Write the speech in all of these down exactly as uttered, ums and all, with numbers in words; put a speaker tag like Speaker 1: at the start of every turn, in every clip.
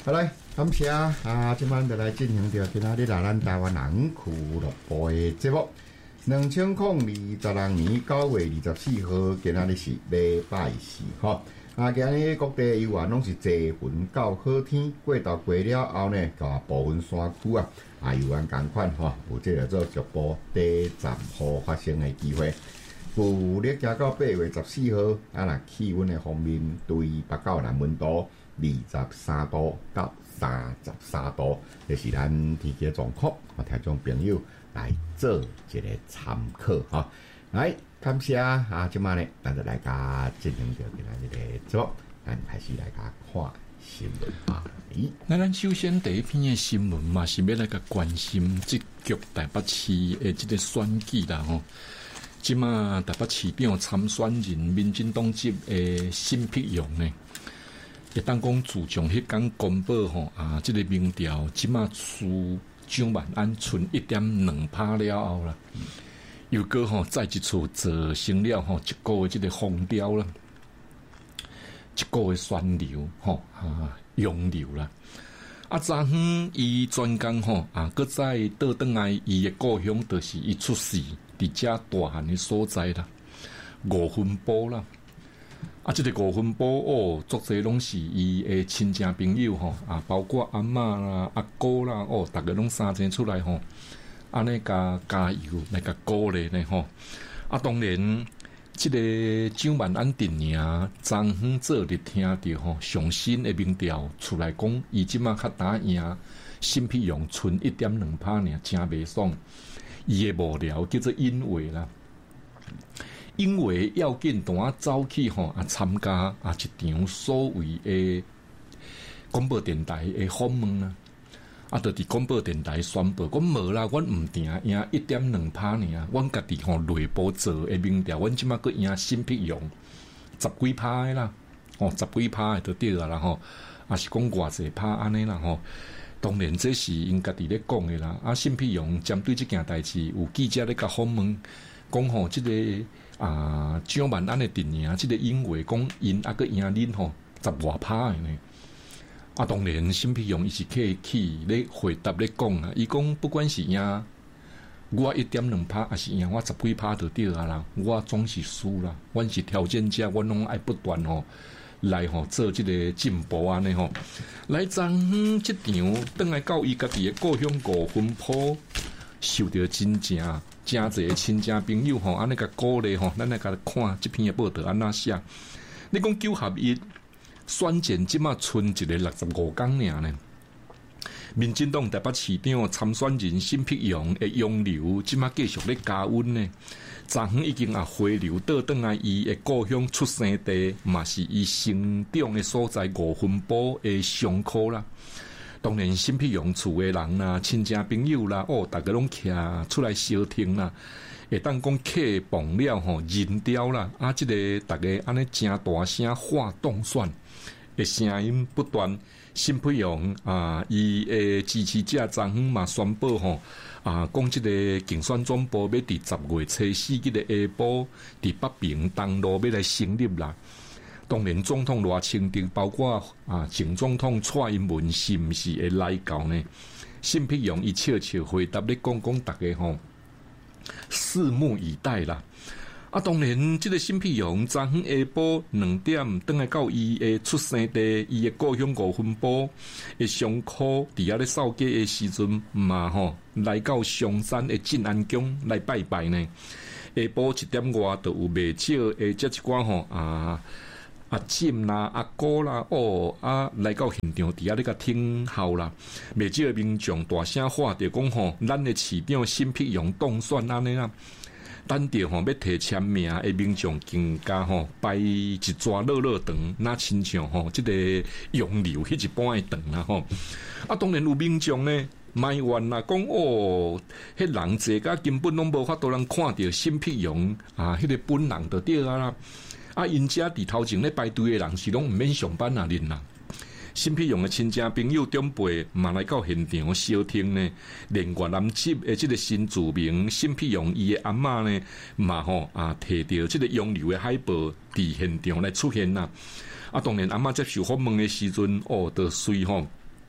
Speaker 1: 好来，感谢啊！今晚就来进行着今仔日啦，咱台湾人俱乐部的节目。两千零二十六年九月二十四号，今仔日是礼拜四吼。啊，今日各地游玩拢是坐云到好天，过到过了后呢，甲部分山区啊，啊游玩同款吼，有这个做局部低暂雨发生的机会。旧历行到八月十四号，啊，那气温的方面，对北到南温度二十三度到三十三度，这是咱天气状况。啊，听众朋友来做一个参考哈。来，感谢啊！今晚呢，咱就来甲进行着今仔日的节目，咱开始来甲看新闻啊。咦，
Speaker 2: 那咱首先第一篇的新闻嘛，是要来甲关心即局台北市的即个选举啦吼。即马台北市长参选人民进党籍的辛碧荣呢，会当讲自从迄天公布吼啊，即、这个民调即马输蒋万安剩一点两趴了后啦，又搁吼再一次造成了吼一个月即个风潮啦，一个月宣流吼啊涌流啦。啊，昨昏伊专工吼啊，搁再倒转来伊的故乡，就是伊出世伫遮大汉的所在啦，五分埔啦。啊，即、这个五分埔哦，作者拢是伊的亲戚朋友吼啊，包括阿嬷啦、阿姑啦，哦，逐个拢三层出来吼，安尼甲加油来甲鼓励呢吼。啊，当然。即个蒋万安阵营昨昏做日听着吼上新的民调出来讲，伊即马较打赢辛碧荣剩一点两趴尔，真袂爽。伊的幕僚叫做殷伟啦，殷伟要紧当啊走去吼啊参加啊一场所谓的广播电台的访问啊。啊，就伫广播电台宣布，讲无啦，阮毋定赢一点两趴尔，阮家己吼内部做诶民调，阮即马佫赢辛碧荣十几趴诶啦，哦，十几趴诶就对啊啦吼，啊是讲偌济趴安尼啦吼。当然这是因家己咧讲诶啦。啊，辛碧荣针对即件代志，有记者咧甲访问，讲吼即、这个啊蒋万安诶阵营，即、这个因为讲因啊佫赢恁吼十外趴诶呢。啊，当然，辛碧荣伊是客气咧回答咧讲啊，伊讲不管是赢我一点两趴，还是赢我十几趴就对啊啦，我总是输啦。阮是条件者，阮拢爱不断吼来吼做即个进步安尼吼。来昨昏即场转来到伊家己的故乡五分埔，受到真正真侪亲戚朋友吼，安尼甲鼓励吼，咱来甲看即篇的报道安那写。你讲九合一。选前即马剩一个六十五天尔呢。民进党台北市长参选人辛碧荣的涌流，即马继续咧加温呢。昨昏已经啊回流倒转来伊的故乡出生地，嘛是伊成长的所在五分埔的上课啦。当然，辛碧荣厝的人啦、亲戚朋友啦，哦，大家拢徛出来相听啦。会当讲客傍了吼，人雕啦，啊，即、这个大家安尼真大声喊当选。的声音不断，辛碧荣啊，伊的支持者昨昏嘛宣布吼啊，讲即个竞选总部要伫十月初四日的下晡，伫北平东路要来成立啦。当然，总统偌清定，包括啊前总统蔡英文是毋是会来到呢？辛碧荣伊笑笑回答咧，讲讲大家吼，拭目以待啦。啊，当然，即、这个辛碧荣昨昏下晡两点，转来到伊的出生地，伊的故乡五分埔的上课，伫遐咧扫街的时阵嘛吼，来到上山的镇安宫来拜拜呢。下晡一点外，就有袂少的这一寡吼啊阿婶啦、阿姑啦，哦啊来到现场，伫遐咧甲听候啦。袂少的民众大声喊着讲吼，咱的市长辛碧荣当选安尼啦。等着吼要摕签名的民众更加吼摆一抓乐乐长，那亲像吼即、这个涌流迄一般的长啦吼。啊，当然有民众呢埋怨啦，讲哦，迄人济甲根本拢无法度人看到辛碧荣啊，迄、那个本人就对啊啦。啊，因遮伫头前咧排队的人是拢毋免上班啊，恁啦。辛碧荣的亲戚朋友长辈嘛来到现场相听呢，连越南籍的这个新住民辛碧荣伊的阿嬷呢，嘛吼啊摕到这个涌流的海报伫现场来出现啦。啊，当然阿嬷接受访问的时阵，哦，就随吼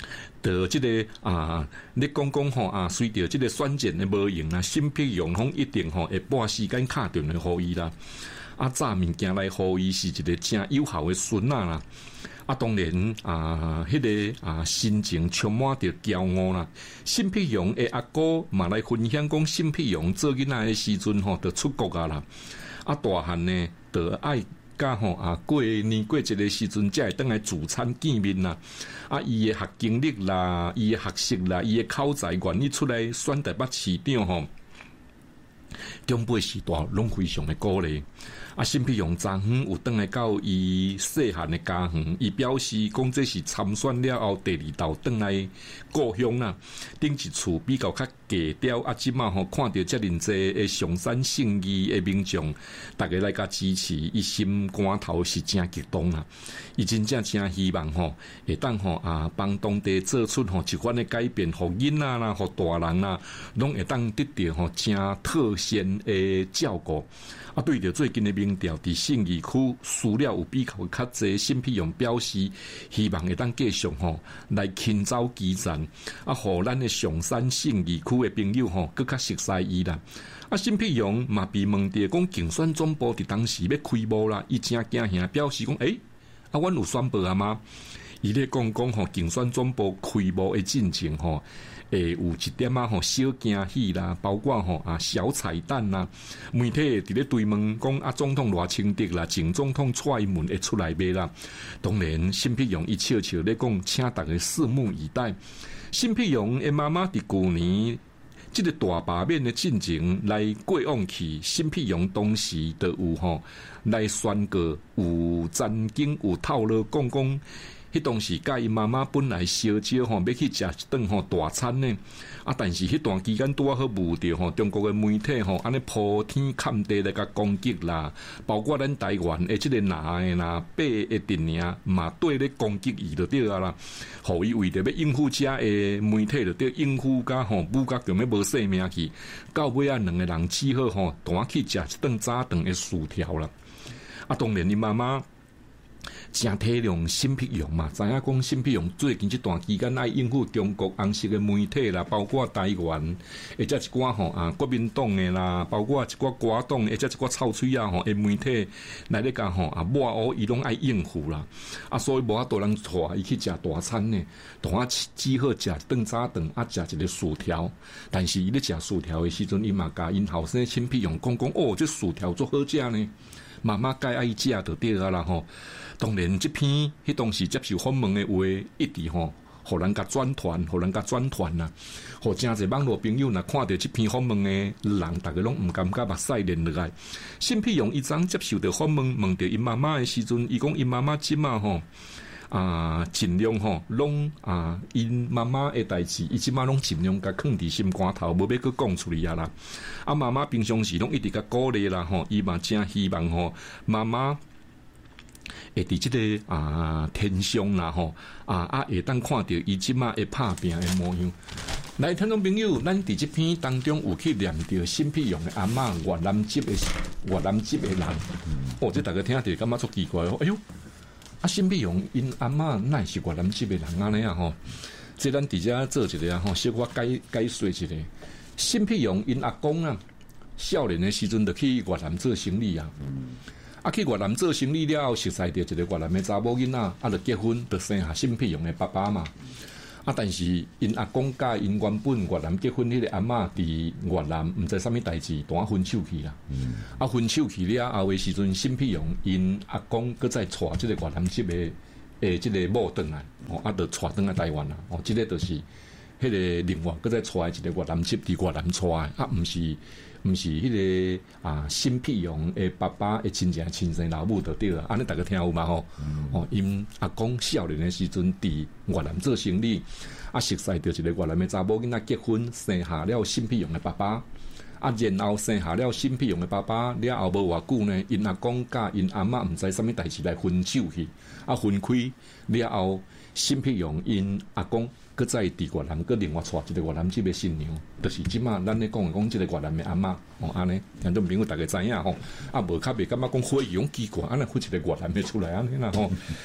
Speaker 2: 的这个啊，你讲讲吼啊，随着这个选战的无用啊，审批用吼一定吼会拨时间敲定来互伊啦。啊，炸物件来互伊是一个真有效的孙仔啦。啊，当然啊，迄、那个啊，心情充满着骄傲啦。辛碧荣的阿哥嘛来分享讲，辛碧荣做囡仔的时阵吼，就出国啊啦。啊，大汉呢，就爱甲吼啊，过年过节的时阵，才会倒来自产见面啦。啊，伊的学经历啦，伊的学识啦，伊的口才，愿意出来选台北市长吼。中辈时代拢非常的鼓励。啊，辛碧荣昨昏有倒来到伊细汉的家园，伊表示讲这是参选了后第二道倒来故乡啦。顶一厝比较较低调，啊，即马吼看到遮尔济的上山圣义的民众，大家来甲支持，伊心肝头是真激动啦。伊真正真希望吼，会当吼啊帮当地做出吼一款的改变，互囡仔啦，互大人啦，拢会当得到吼真特先的照顾。啊，对着最近的民调，伫信义区输了有比较较侪，辛碧荣表示希望会当继续吼来勤走基层，啊，互咱的上山信义区的朋友吼更较熟悉伊啦。啊，辛碧荣嘛被问到讲竞选总部伫当时要开幕啦，伊真惊吓，表示讲诶、欸，啊，阮有宣布啊吗？伊咧讲讲吼竞选总部开幕的进程吼。诶，有一点啊吼小惊喜啦，包括吼啊小彩蛋啦，媒体伫咧追问讲啊总统偌清德啦，前总统蔡英文会出来未啦？当然，辛碧荣伊笑笑咧讲，请大家拭目以待。辛碧荣诶妈妈伫旧年即个大罢免的进程来过往去，辛碧荣当时就有吼来宣告有曾经有透露讲讲。迄当时甲伊妈妈本来烧酒吼，要去食一顿吼大餐呢，啊！但是迄段期间拄啊好遇着吼中国的媒体吼，安尼铺天盖地来甲攻击啦，包括咱台湾的即个男的啦、八的阵营嘛对咧攻击伊就对啊啦，互伊为着要应付遮的媒体就对应付甲吼武甲强要无性命去，到尾啊两个人只好吼单去食一顿早顿的薯条啦。啊，当然伊妈妈。真体谅辛碧荣嘛，知影讲辛碧荣最近这段期间爱应付中国红色的媒体啦，包括台湾，或者一寡吼啊国民党的啦，包括一寡寡党，或者一寡臭嘴啊吼的媒体来咧讲吼啊，抹黑伊拢爱应付啦，啊，所以无法度人带伊去食大餐呢，同啊只好食顿早顿啊，食一个薯条，但是伊咧食薯条的时阵，伊嘛甲因后生辛碧荣讲讲，哦，这薯条足好食呢。妈妈介爱食就对啊啦吼，当然这篇迄当时接受访问的话，一直吼，互人甲转传，互人甲转传啦，互真侪网络朋友若看到这篇访问的人，大家拢毋感觉目屎连落来。辛碧荣伊昨接受到访问，问到因妈妈的时阵，伊讲因妈妈即马吼。啊，尽量吼，拢啊，因妈妈的代志，伊即马拢尽量甲藏伫心肝头，无要去讲出嚟啊啦。啊，妈妈平常时拢一直甲鼓励啦吼，伊嘛真希望吼，妈妈会伫即个啊天上啦吼，啊啊会当看到伊即马会拍拼的模样。来，听众朋友，咱伫即篇当中有去念到辛碧荣的阿嬷越南籍的越南籍的人，哦，这大家听着感觉足奇怪哦，哎哟。啊，辛碧荣因阿嬷乃是越南籍的人安尼啊吼，即咱伫遮做一个啊吼，小可解解说一下。辛碧荣因阿公啊，少年的时阵就去越南做生意啊，啊去越南做生意了后，熟悉着一个越南的查某囡仔，啊就结婚，就生下辛碧荣的爸爸嘛。啊，但是因阿公甲因原本越南结婚迄个阿嬷伫越南，毋知啥物代志，当分手去啦。嗯、啊，分手去了后的时阵，辛碧荣因阿公搁再带即个越南籍的诶，即个某转来，哦，啊，就带转来台湾啦。哦，即、这个就是迄个另外搁再带一个越南籍伫越南带的，啊，毋是。毋是迄、那个啊，辛碧荣诶爸爸诶亲情亲生老母就对了，安尼大家听有嘛吼？嗯、哦，因阿公少年诶时阵伫越南做生意，啊，熟悉着一个越南诶查某囡仔结婚，生下了辛碧荣诶爸爸，啊，然后生下了辛碧荣诶爸爸了后无偌久呢，因阿公甲因阿嬷毋知啥物代志来分手去，啊，分开了后，辛碧荣因阿公。搁再伫越南，搁另外带一个越南籍的新娘，就是即马咱咧讲诶讲，即个越南的阿嬷哦，安尼，听众朋友大家知影吼，啊，无较袂感觉讲会用奇怪，安尼会一个越南的出来安尼啦吼。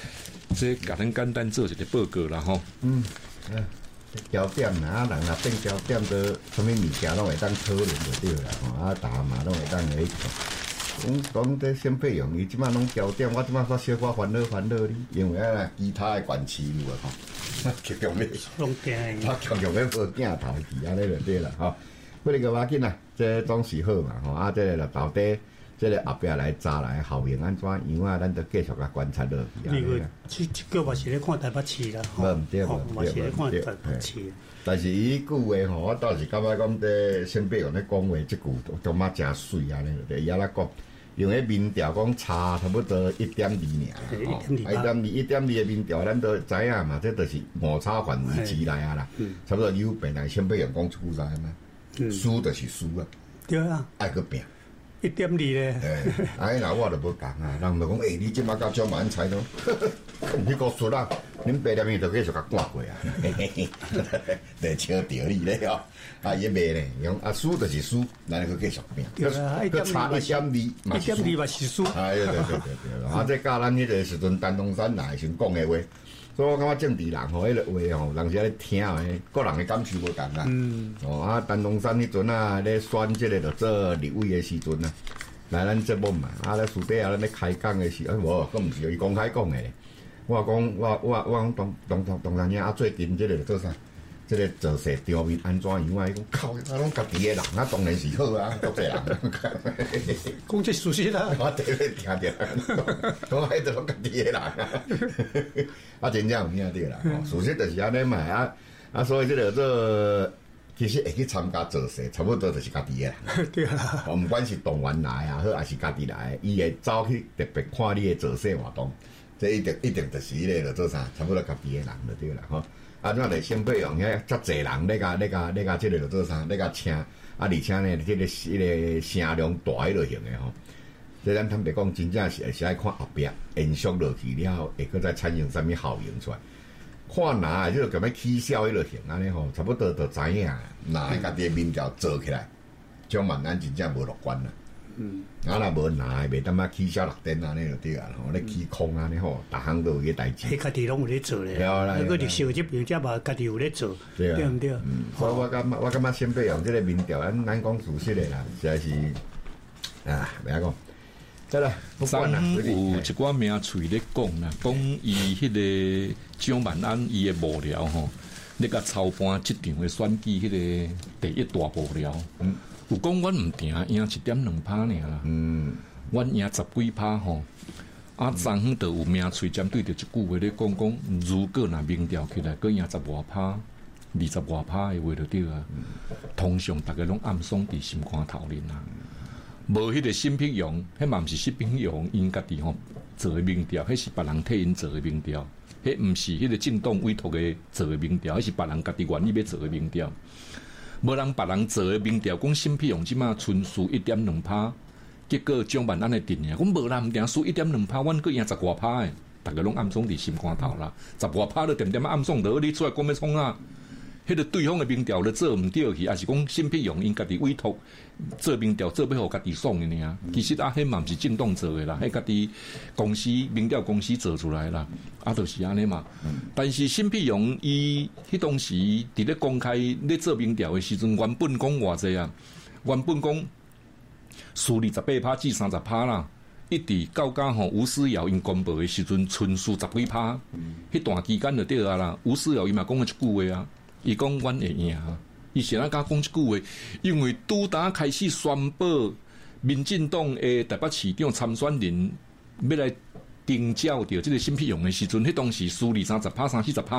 Speaker 2: 这甲咱简单做一个报告啦吼。
Speaker 1: 嗯，啊，焦点啦，啊，人若变焦点，都什么物件拢会当讨论就对啦，吼，啊，大嘛拢会当来讲。讲讲这先费用，伊即摆拢焦点，我即摆煞小可烦恼烦恼哩，因为啊，其他的管市路啊，吼，强强要，
Speaker 3: 拢惊
Speaker 1: 他强强要报镜头去，安尼就对啦，吼。不过个要紧啦，这总是好嘛，吼，啊，这个就到底。这个后壁来查来后面安怎样啊？咱就继续甲观察落去啊。
Speaker 3: 你个即即个嘛是咧看台北市啦，
Speaker 1: 无毋对，无
Speaker 3: 嘛是咧看台北市。
Speaker 1: 但是伊句话吼，我倒是感觉讲这先别用咧讲话，即句都嘛真水安尼就伊安尼讲，用迄民调讲差差不多一点二尔，一点二一点二的民调，咱都知影嘛，这就是误差范围之内啊啦。差不多有病来先别用讲出来嘛，输就是输啊，
Speaker 3: 对啊，
Speaker 1: 爱个拼。
Speaker 3: 一点二咧，
Speaker 1: 哎，那我就无讲啊，人就讲，诶、欸，你即马甲蒋万才都，你个输啦，恁爸念伊就继续甲赶过啊，就笑着你咧吼，啊，伊卖咧，讲啊输就是输，咱去继续拼，
Speaker 3: 对啊，一点
Speaker 1: 二，一点二，
Speaker 3: 一点二嘛是输，
Speaker 1: 哎，对对对对，啊，这教咱迄个时阵，丹东山来时讲的话。所以我感觉政治人吼，迄个话吼，人是咧听诶，个人诶感受无共啊。嗯。哦啊，丹东山迄阵啊，咧选即个着做立委诶时阵啊，来咱节目嘛，啊咧私底下咱咧开讲诶时，哎无，佫毋是，伊公开讲诶。我讲我我我讲东东东东山兄啊，最近即个着做啥？即个造势场面安怎样啊？伊讲靠，啊拢家己诶人啊，当然是好啊，国际人。
Speaker 3: 讲这事实啦，
Speaker 1: 我第一听着，讲迄都拢家己诶人啊，啊真正有听着啦。事实就是安尼嘛，啊啊，所以即个做其实会去参加造势，差不多就是家己诶人。
Speaker 3: 对啊，
Speaker 1: 毋管是动员来啊，好还是家己来，伊会走去特别看你诶造势活动，这一定一定就是迄个着做啥，差不多家己诶人就对啦，吼。啊，怎来先培养遐遮济人咧甲咧甲咧甲即个着做啥？咧甲请啊，而且呢，即、這个迄、這个声量大迄落型诶吼。即咱坦白讲，真正是是爱看后壁延续落去了后，会搁再产生啥物效应出来。看哪，即个咁样起笑迄落型安尼吼，差不多就知影，哪家己民调做起来，蒋万安真正无乐观啦。嗯，啊若无拿，袂当啊起笑六点安尼就对啊，吼，咧起空安尼吼，逐项都有个代志。
Speaker 3: 迄家己拢有咧做咧，那个历史这边只嘛家己有咧做，对毋对？
Speaker 1: 嗯，所以我感觉我感觉先培养即个民调，咱咱讲事实诶啦，实在是啊，袂晓讲。对啦，不管啦，
Speaker 2: 有一寡名嘴咧讲啦，讲伊迄个蒋万安伊诶幕僚吼，咧甲操办即场诶选举迄个第一大幕僚。嗯。有讲阮毋定赢一点两趴尔啦，嗯，阮赢十几趴吼，啊，昨昏就有名嘴针对着即句话咧讲讲，如果若民调起来，佮赢十外趴、二十外趴诶话就对啊。通常逐个拢暗爽伫心肝头里啦，无迄个新辟用，迄嘛毋是新辟用，因家己吼做诶民调，迄是别人替因做诶民调，迄毋是迄个政党委托诶做诶民调，迄是别人家己愿意要做诶民调。无人别人做诶民调，讲新辟用即马纯输一点两趴，结果蒋万安诶阵呀，讲无人毋定输一点两趴，阮佫赢十外趴诶，逐个拢暗爽伫心肝头啦，十外趴都点点暗爽着，你出来讲要创啊？迄个对方诶民调咧做毋对去，还是讲新辟用因家己委托做民调，做要互家己爽诶尔。其实啊，迄嘛毋是政党做诶啦，迄家己公司民调公司做出来啦，啊，就是安尼嘛。但是新辟用伊迄当时伫咧公开咧做民调诶时阵，原本讲偌济啊，原本讲输二十八趴至三十趴啦。一直到甲吼吴思瑶因公布诶时阵，纯输十几趴，迄、嗯、段期间就对啊啦。吴思瑶伊嘛讲了一句话啊。伊讲阮会赢，伊是安敢讲一句话，因为拄打开始宣布民进党诶台北市长参选人要来征召着即个新辟用诶时阵，迄当时输二三十趴、三四十趴。